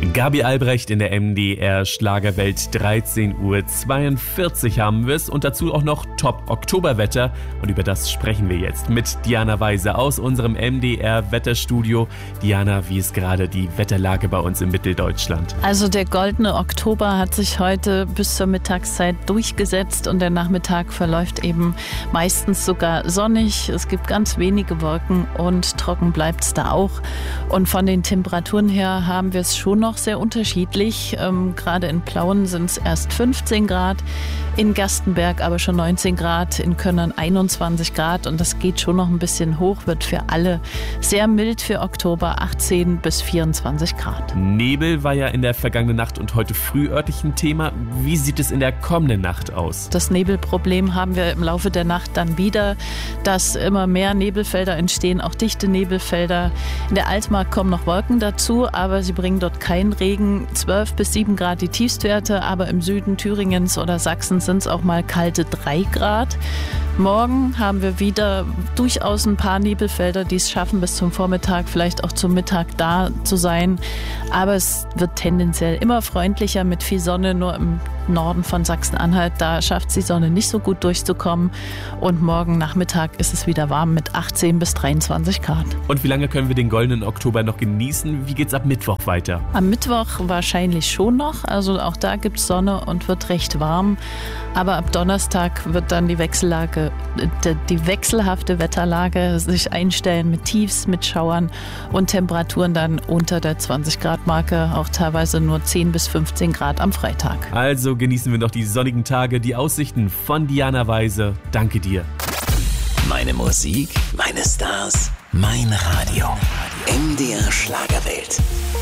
Gabi Albrecht in der MDR Schlagerwelt, 13:42 Uhr haben wir es und dazu auch noch Top-Oktoberwetter und über das sprechen wir jetzt mit Diana Weise aus unserem MDR Wetterstudio. Diana, wie ist gerade die Wetterlage bei uns in Mitteldeutschland? Also der goldene Oktober hat sich heute bis zur Mittagszeit durchgesetzt und der Nachmittag verläuft eben meistens sogar sonnig. Es gibt ganz wenige Wolken und trocken bleibt es da auch. Und von den Temperaturen her haben wir es schon noch sehr unterschiedlich. Gerade in Plauen sind es erst 15 Grad, in Gerstenberg aber schon 19 Grad, in Könnern 21 Grad und das geht schon noch ein bisschen hoch, wird für alle sehr mild für Oktober, 18 bis 24 Grad. Nebel war ja in der vergangenen Nacht und heute früh örtlich ein Thema. Wie sieht es in der kommenden Nacht aus? Das Nebelproblem haben wir im Laufe der Nacht dann wieder, dass immer mehr Nebelfelder entstehen, auch dichte Nebelfelder. In der Altmark kommen noch Wolken dazu, aber sie bringen dort keinen Regen. 12 bis 7 Grad die Tiefstwerte, aber im Süden Thüringens oder Sachsens sind es auch mal kalte 3 Grad. Morgen haben wir wieder durchaus ein paar Nebelfelder, die es schaffen, bis zum Vormittag, vielleicht auch zum Mittag da zu sein. Aber es wird tendenziell immer freundlicher mit viel Sonne, nur im Norden von Sachsen-Anhalt, da schafft es die Sonne nicht so gut durchzukommen. Und morgen Nachmittag ist es wieder warm mit 18 bis 23 Grad. Und wie lange können wir den goldenen Oktober noch genießen? Wie geht's ab Mittwoch weiter? Am Mittwoch wahrscheinlich schon noch. Also auch da gibt es Sonne und wird recht warm. Aber ab Donnerstag wird dann die wechselhafte Wetterlage sich einstellen mit Tiefs, mit Schauern und Temperaturen dann unter der 20-Grad-Marke, auch teilweise nur 10 bis 15 Grad am Freitag. Also genießen wir noch die sonnigen Tage, die Aussichten von Diana Weise. Danke dir. Meine Musik, meine Stars, mein Radio. MDR Schlagerwelt.